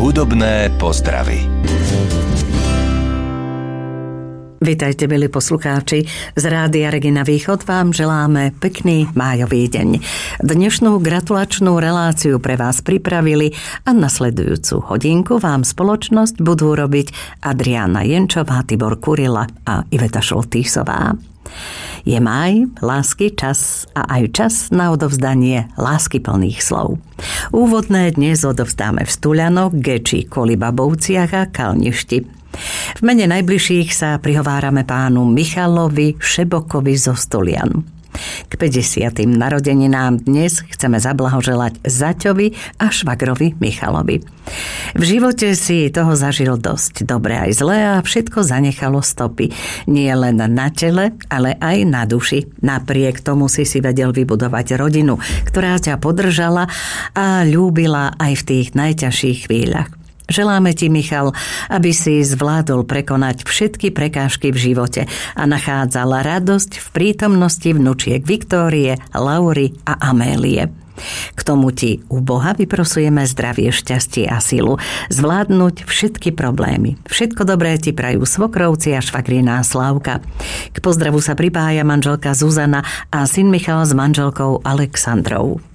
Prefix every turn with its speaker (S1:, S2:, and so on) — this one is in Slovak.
S1: Hudobné pozdravy.
S2: Vitajte, milí poslucháči. Z Rádia Regina Východ vám želáme pekný májový deň. Dnešnú gratulačnú reláciu pre vás pripravili a nasledujúcu hodinku vám spoločnosť budú robiť Adriána Jenčová, Tibor Kurila a Iveta Šoltýsová. Je máj, lásky čas a aj čas na odovzdanie láskyplných slov. Úvodné dnes odovzdáme v Stuľanoch, Geči, Kolibabovciach a Kalništi. V mene najbližších sa prihovárame pánu Michalovi Šebokovi zo Stulian. K 50. narodeninám dnes chceme zablahoželať zaťovi a švagrovi Michalovi. V živote si toho zažil dosť, dobre aj zlé, a všetko zanechalo stopy. Nie len na tele, ale aj na duši. Napriek tomu si vedel vybudovať rodinu, ktorá ťa podržala a ľúbila aj v tých najťažších chvíľach. Želáme ti, Michal, aby si zvládol prekonať všetky prekážky v živote a nachádzala radosť v prítomnosti vnučiek Viktórie, Laury a Amélie. K tomu ti u Boha vyprosujeme zdravie, šťastie a silu zvládnuť všetky problémy. Všetko dobré ti prajú svokrovci a švagriná Slávka. K pozdravu sa pripája manželka Zuzana a syn Michal s manželkou Alexandrou.